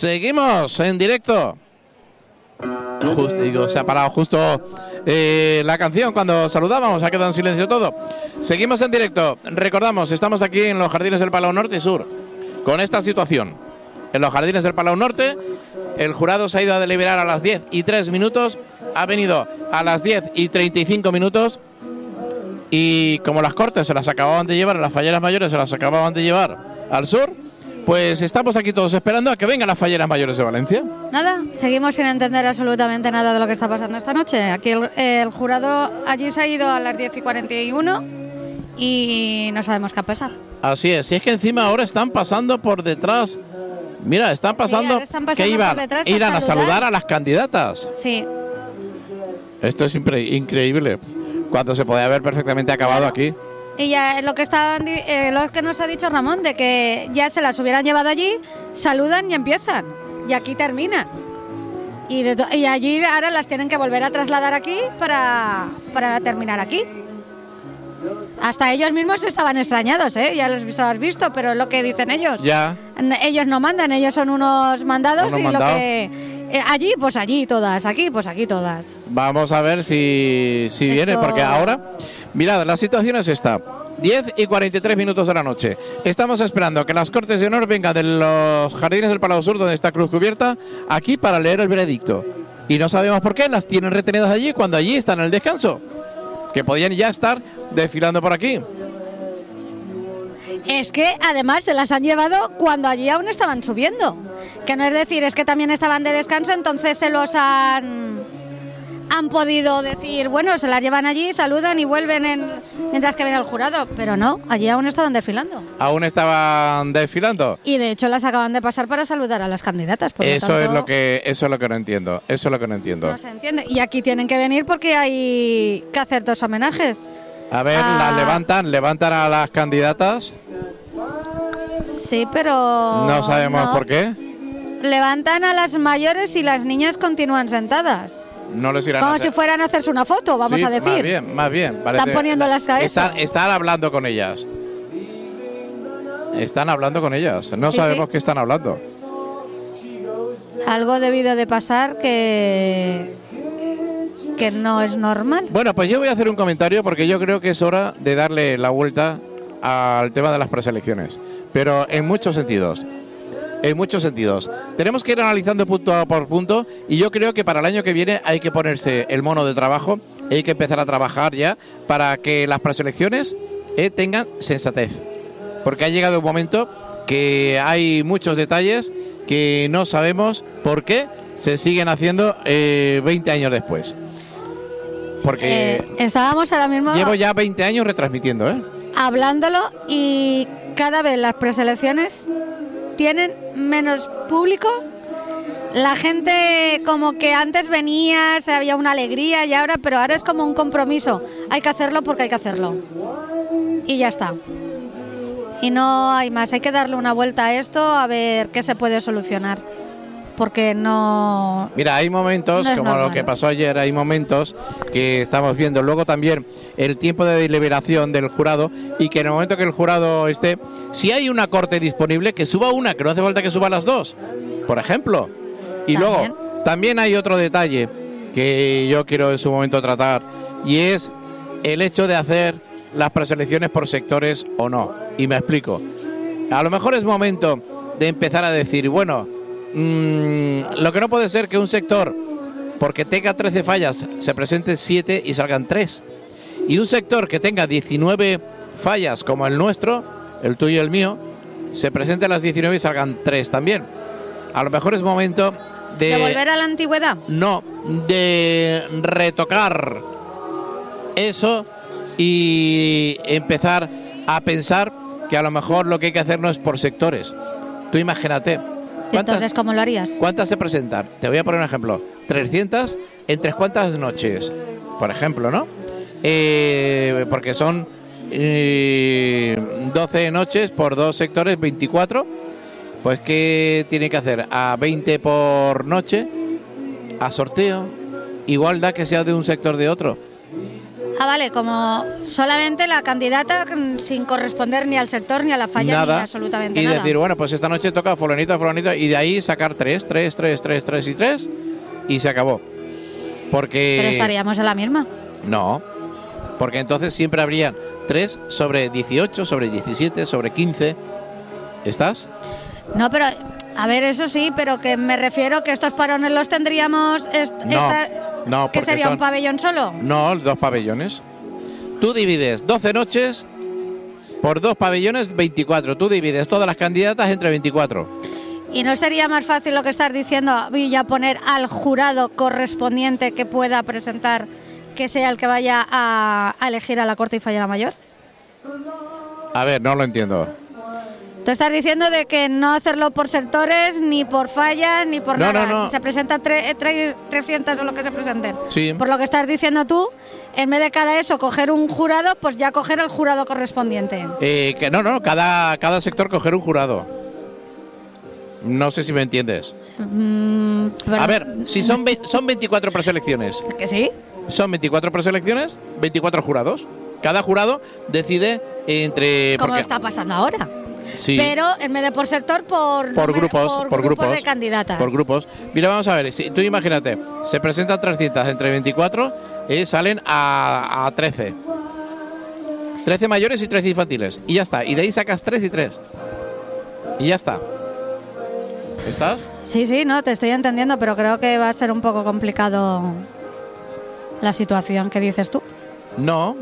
Seguimos en directo. Se ha parado justo la canción cuando saludábamos, ha quedado en silencio todo. Seguimos en directo. Recordamos, estamos aquí en los Jardines del Palau Norte y Sur con esta situación. En los Jardines del Palau Norte, el jurado se ha ido a deliberar a las 10:03, ha venido a las 10:35 y como las Cortes se las acababan de llevar, las falleras mayores se las acababan de llevar al sur, pues estamos aquí todos esperando a que vengan las falleras mayores de Valencia. Nada, seguimos sin entender absolutamente nada de lo que está pasando esta noche. Aquí el jurado allí se ha ido a las 10:41 y no sabemos qué ha pasado. Así es, y es que encima ahora están pasando por detrás. Mira, están pasando, que irán a saludar a las candidatas. Sí. Esto es increíble, cuando se podía haber perfectamente acabado aquí. Y ya lo que nos ha dicho Ramón, de que ya se las hubieran llevado allí, saludan y empiezan. Y aquí terminan. Y allí ahora las tienen que volver a trasladar aquí para terminar aquí. Hasta ellos mismos estaban extrañados, ya los has visto, pero es lo que dicen ellos. Ya. Ellos no mandan, ellos son unos mandados unos y mandados. Lo que... allí, pues allí todas, aquí, pues aquí todas. Vamos a ver si viene, porque ahora, mirad, la situación es esta. 10:43 de la noche. Estamos esperando que las Cortes de Honor vengan de los Jardines del Palau Sur, donde está Cruz Cubierta, aquí para leer el veredicto. Y no sabemos por qué las tienen retenidas allí cuando allí están en el descanso, que podían ya estar desfilando por aquí. Es que además se las han llevado cuando allí aún estaban subiendo. Que no es decir, es que también estaban de descanso, entonces se los han podido decir, bueno, se las llevan allí, saludan y vuelven mientras que viene el jurado. Pero no, allí aún estaban desfilando. Aún estaban desfilando. Y de hecho las acaban de pasar para saludar a las candidatas. Eso es lo que no entiendo. Eso es lo que no entiendo. No se entiende. Y aquí tienen que venir porque hay que hacer dos homenajes. A ver, las levantan a las candidatas. Sí, pero... No sabemos por qué. Levantan a las mayores y las niñas continúan sentadas. No les irán como si fueran a hacerse una foto, vamos a decir. Más bien. Están poniendo las cabezas. Están hablando con ellas. Están hablando con ellas. No sabemos qué están hablando. Algo debido de pasar que no es normal. Bueno, pues yo voy a hacer un comentario porque yo creo que es hora de darle la vuelta al tema de las preselecciones. Pero en muchos sentidos. Tenemos que ir analizando punto por punto y yo creo que para el año que viene hay que ponerse el mono de trabajo, hay que empezar a trabajar ya para que las preselecciones tengan sensatez. Porque ha llegado un momento que hay muchos detalles que no sabemos por qué se siguen haciendo 20 años después. Porque estábamos ahora mismo... Llevo ya 20 años retransmitiendo, hablándolo, y cada vez las preselecciones tienen menos público. La gente como que antes venía, se había una alegría y ahora, pero ahora es como un compromiso. Hay que hacerlo porque hay que hacerlo. Y ya está. Y no hay más. Hay que darle una vuelta a esto a ver qué se puede solucionar. Porque no... Mira, hay momentos, como normal. Lo que pasó ayer, hay momentos que estamos viendo. Luego también el tiempo de deliberación del jurado, y que en el momento que el jurado esté, si hay una corte disponible, que suba una, que no hace falta que suba las dos, por ejemplo. Y ¿también? Luego, también hay otro detalle que yo quiero en su momento tratar, y es el hecho de hacer las preselecciones por sectores o no. Y me explico. A lo mejor es momento de empezar a decir, bueno... lo que no puede ser que un sector, porque tenga 13 fallas, se presenten 7 y salgan 3. Y un sector que tenga 19 fallas, como el nuestro, el tuyo y el mío, se presenten las 19 y salgan 3 también. A lo mejor es momento ¿de volver a la antigüedad? No, de retocar eso y empezar a pensar que a lo mejor lo que hay que hacer no es por sectores. Tú imagínate. Entonces, ¿cómo lo harías? ¿Cuántas se presentan? Te voy a poner un ejemplo. 300 en 3 cuantas noches, por ejemplo, ¿no? Porque son 12 noches por 2 sectores, 24. Pues, ¿qué tiene que hacer? A 20 por noche, a sorteo. Igual da que sea de un sector de otro. Ah, vale, como solamente la candidata sin corresponder ni al sector, ni a la falla, nada, ni absolutamente y nada. decir, bueno, pues esta noche toca fulanito, y de ahí sacar 3 y 3 y se acabó. Porque Pero estaríamos en la misma. no, porque entonces siempre habrían 3 sobre 18, sobre 17, sobre 15. ¿Estás? No, pero, a ver, eso sí, pero que me refiero que estos parones los tendríamos... No, ¿Qué porque sería, son, un pabellón solo? No, 2 pabellones. Tú divides 12 noches por 2 pabellones, 24. Tú divides todas las candidatas entre 24. ¿Y no sería más fácil lo que estás diciendo y ya poner al jurado correspondiente que pueda presentar, que sea el que vaya a elegir a la Corte y Fallera Mayor? A ver, no lo entiendo. Tú estás diciendo de que no hacerlo por sectores, ni por fallas, ni por nada. No. Si se presentan 300 o lo que se presenten. Sí. Por lo que estás diciendo tú, en vez de cada eso coger un jurado, pues ya coger el jurado correspondiente. Que no, cada sector coger un jurado. No sé si me entiendes. A ver, si son 24 preselecciones. ¿Que sí? Son 24 preselecciones, 24 jurados. Cada jurado decide entre... Como está pasando ahora. Sí. Pero en vez de por sector, por grupos de candidatas. Por grupos. Mira, vamos a ver, si tú imagínate, se presentan 300 entre 24 y salen a 13. 13 mayores y 13 infantiles. Y ya está. Y de ahí sacas 3 y 3. Y ya está. ¿Estás? Sí, no, te estoy entendiendo, pero creo que va a ser un poco complicado la situación que dices tú. No.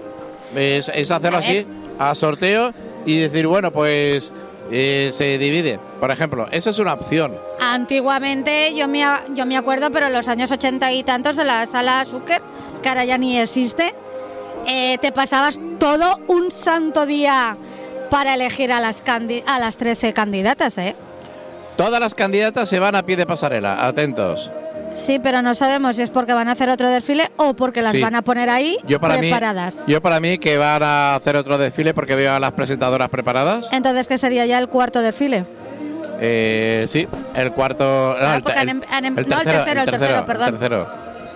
Es hacerlo así, a sorteo. Y decir, bueno, pues se divide. Por ejemplo, esa es una opción. Antiguamente yo me acuerdo, pero en los años 80 y tantos, en la sala Zucker, que ahora ya ni existe, te pasabas todo un santo día para elegir a las 13 candidatas, ¿eh? Todas las candidatas se van a pie de pasarela, atentos. Sí, pero no sabemos si es porque van a hacer otro desfile o porque las van a poner ahí preparadas. Yo para mí que van a hacer otro desfile porque veo a las presentadoras preparadas. Entonces, ¿qué sería ya el cuarto desfile? Sí, el cuarto... No, el tercero.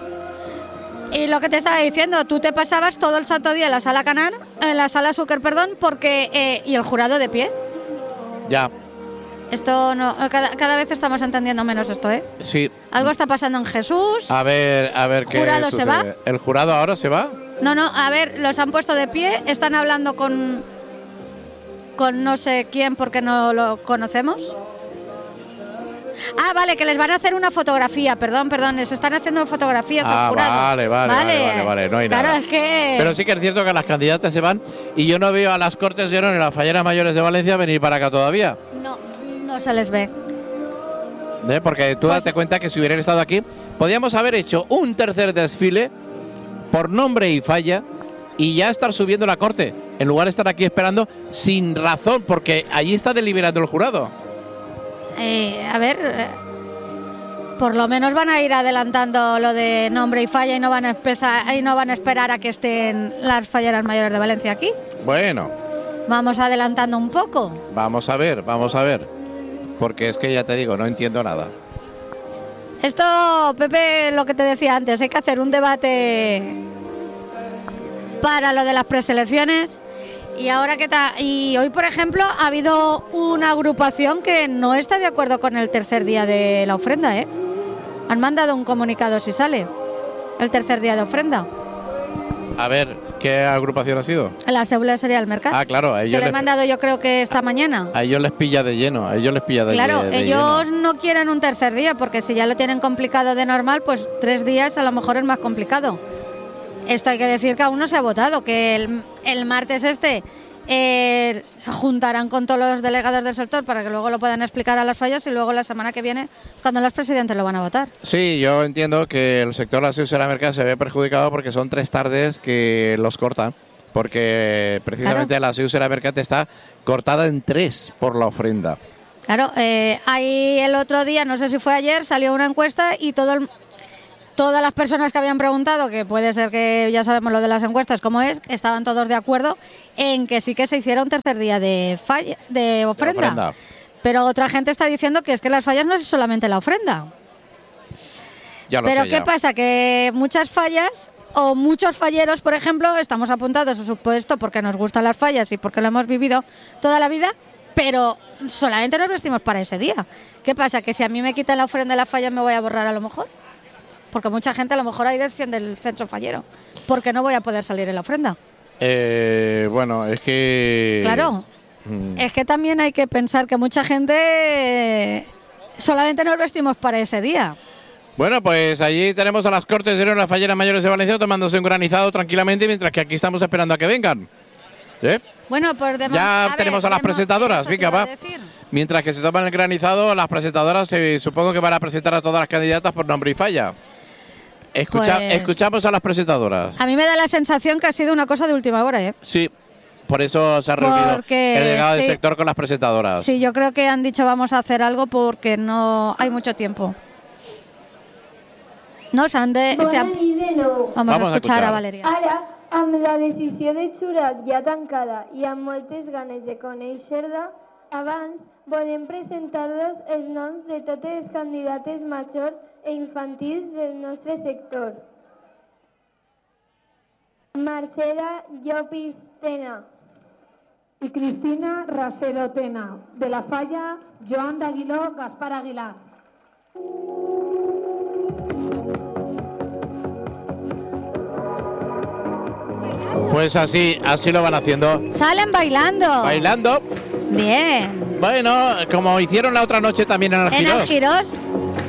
Y lo que te estaba diciendo, tú te pasabas todo el santo día en la sala Zucker, porque y el jurado de pie. Ya. Esto no, cada vez estamos entendiendo menos esto, ¿eh? Sí. Algo está pasando en Jesús. A ver qué ¿Jurado sucede. se va? ¿El jurado ahora se va? No, a ver, los han puesto de pie, están hablando con no sé quién porque no lo conocemos. Ah, vale, que les van a hacer una fotografía, perdón, les están haciendo fotografías al jurado. Vale, no hay claro, nada. Es que... Pero sí que es cierto que las candidatas se van y yo no veo a las Cortes de Oro ni a las Falleras Mayores de Valencia venir para acá todavía. No se les ve. Porque tú date cuenta que si hubieran estado aquí, podíamos haber hecho un tercer desfile por nombre y falla y ya estar subiendo la Corte, en lugar de estar aquí esperando sin razón, porque allí está deliberando el jurado. A ver, por lo menos van a ir adelantando lo de nombre y falla y no van a esperar a que estén las Falleras Mayores de Valencia aquí. Bueno. Vamos adelantando un poco. Vamos a ver. Porque es que ya te digo, no entiendo nada. Esto, Pepe, lo que te decía antes, hay que hacer un debate para lo de las preselecciones. Y ahora y hoy, por ejemplo, ha habido una agrupación que no está de acuerdo con el tercer día de la ofrenda, ¿eh? Han mandado un comunicado si sale el tercer día de ofrenda. A ver, ¿qué agrupación ha sido? La Seguridad del Mercado. Ah, claro. A ellos te lo he mandado yo creo que esta mañana. A ellos les pilla de lleno. Claro, ellos lleno. no quieren un tercer día, porque si ya lo tienen complicado de normal, pues 3 días a lo mejor es más complicado. Esto hay que decir que aún no se ha votado, que el martes se juntarán con todos los delegados del sector para que luego lo puedan explicar a las fallas y luego la semana que viene, cuando los presidentes lo van a votar. Sí, yo entiendo que el sector de la Seguridad Mercado se ve perjudicado porque son 3 tardes que los corta, porque precisamente la Seguridad Mercado está cortada en 3 por la ofrenda. Claro, ahí el otro día, no sé si fue ayer, salió una encuesta y todas las personas que habían preguntado, que puede ser que ya sabemos lo de las encuestas cómo es, estaban todos de acuerdo en que sí que se hiciera un tercer día de ofrenda. Pero otra gente está diciendo que es que las fallas no es solamente la ofrenda. Ya lo Pero sé, ¿qué pasa? Que muchas fallas O muchos falleros, por ejemplo, estamos apuntados a su puesto porque nos gustan las fallas y porque lo hemos vivido toda la vida, pero solamente nos vestimos para ese día. ¿Qué pasa? ¿Que si a mí me quitan la ofrenda de las fallas me voy a borrar a lo mejor? Porque mucha gente a lo mejor ahí defiende el censo fallero, porque no voy a poder salir en la ofrenda. Bueno, es que... Claro, es que también hay que pensar que mucha gente solamente nos vestimos para ese día. Bueno, pues allí tenemos a las Cortes de las falleras mayores de Valencia tomándose un granizado tranquilamente, mientras que aquí estamos esperando a que vengan. Bueno, pues ya tenemos a las presentadoras, venga, va. Mientras que se toman el granizado, las presentadoras supongo que van a presentar a todas las candidatas por nombre y falla. Escuchamos a las presentadoras. A mí me da la sensación que ha sido una cosa de última hora, ¿eh? Sí, por eso se ha reunido el delegado del sector con las presentadoras. Sí, yo creo que han dicho vamos a hacer algo porque no hay mucho tiempo. No, vamos a escuchar a Valeria. Ara, amb la decisió de jurat ja tancada i amb moltes ganes de conèixer-la, abans volem presentar-vos els noms de totes les candidates majors e infantils del nostre sector. Marcela Llopis Tena. Y Cristina Rasero Tena. De la Falla, Joan d'Aguiló, Gaspar Aguilar. Pues así lo van haciendo. Salen bailando. Bailando. Bien. Bueno, como hicieron la otra noche también en Algirós. En Algirós.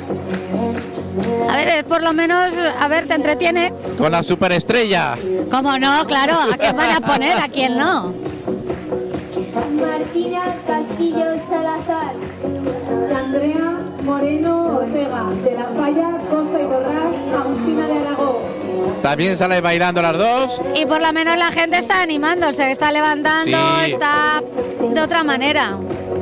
A ver, por lo menos, a ver, te entretiene. Con la superestrella. ¿Cómo no? Claro, ¿a quién van a poner? ¿A quién no? Martina Castillo Salazar. Andrea Moreno Ortega. De la Falla, Costa y Borràs, Agustina de Aragó. También salen bailando las dos. Y por lo menos la gente está animándose, está levantando, sí. Está de otra manera.